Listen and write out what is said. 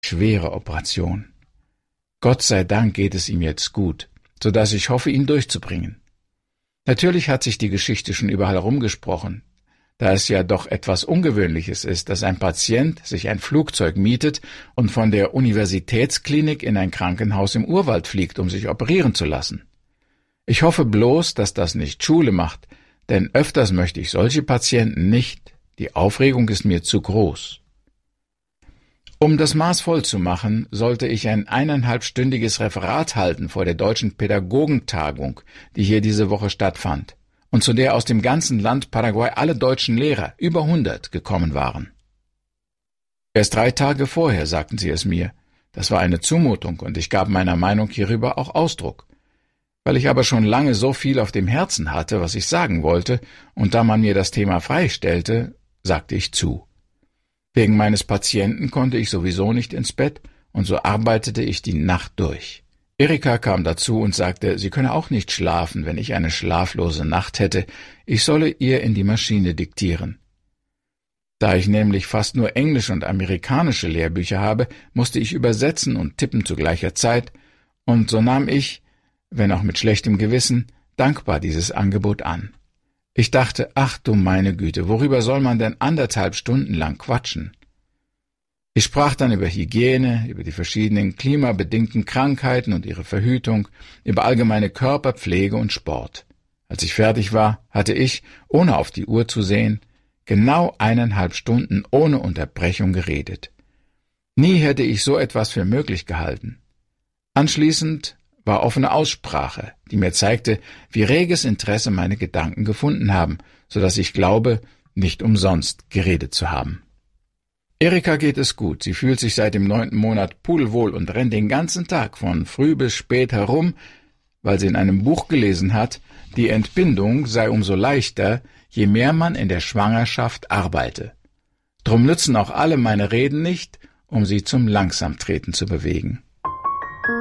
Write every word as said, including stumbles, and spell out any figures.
schwere Operation. Gott sei Dank geht es ihm jetzt gut, so dass ich hoffe, ihn durchzubringen. Natürlich hat sich die Geschichte schon überall herumgesprochen, da es ja doch etwas Ungewöhnliches ist, dass ein Patient sich ein Flugzeug mietet und von der Universitätsklinik in ein Krankenhaus im Urwald fliegt, um sich operieren zu lassen. Ich hoffe bloß, dass das nicht Schule macht, denn öfters möchte ich solche Patienten nicht. Die Aufregung ist mir zu groß. Um das Maß voll zu machen, sollte ich ein eineinhalbstündiges Referat halten vor der Deutschen Pädagogentagung, die hier diese Woche stattfand und zu der aus dem ganzen Land Paraguay alle deutschen Lehrer, über hundert, gekommen waren. Erst drei Tage vorher sagten sie es mir. Das war eine Zumutung und ich gab meiner Meinung hierüber auch Ausdruck. Weil ich aber schon lange so viel auf dem Herzen hatte, was ich sagen wollte, und da man mir das Thema freistellte, sagte ich zu. Wegen meines Patienten konnte ich sowieso nicht ins Bett, und so arbeitete ich die Nacht durch. Erika kam dazu und sagte, sie könne auch nicht schlafen, wenn ich eine schlaflose Nacht hätte, ich solle ihr in die Maschine diktieren. Da ich nämlich fast nur englische und amerikanische Lehrbücher habe, musste ich übersetzen und tippen zu gleicher Zeit, und so nahm ich, wenn auch mit schlechtem Gewissen, dankbar dieses Angebot an. Ich dachte, ach du meine Güte, worüber soll man denn anderthalb Stunden lang quatschen? Ich sprach dann über Hygiene, über die verschiedenen klimabedingten Krankheiten und ihre Verhütung, über allgemeine Körperpflege und Sport. Als ich fertig war, hatte ich, ohne auf die Uhr zu sehen, genau eineinhalb Stunden ohne Unterbrechung geredet. Nie hätte ich so etwas für möglich gehalten. Anschließend war offene Aussprache, die mir zeigte, wie reges Interesse meine Gedanken gefunden haben, so dass ich glaube, nicht umsonst geredet zu haben. Erika geht es gut, sie fühlt sich seit dem neunten Monat pudelwohl und rennt den ganzen Tag von früh bis spät herum, weil sie in einem Buch gelesen hat, die Entbindung sei umso leichter, je mehr man in der Schwangerschaft arbeite. Drum nützen auch alle meine Reden nicht, um sie zum Langsamtreten zu bewegen.